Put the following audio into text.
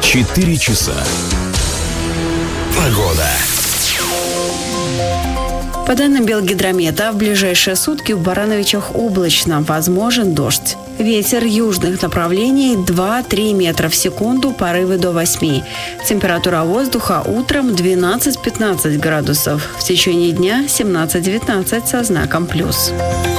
4 часа. Погода. По данным Белгидромета, в ближайшие сутки в Барановичах облачно, возможен дождь. Ветер южных направлений 2-3 метра в секунду, порывы до 8. Температура воздуха утром 12-15 градусов. В течение дня 17-19 со знаком плюс.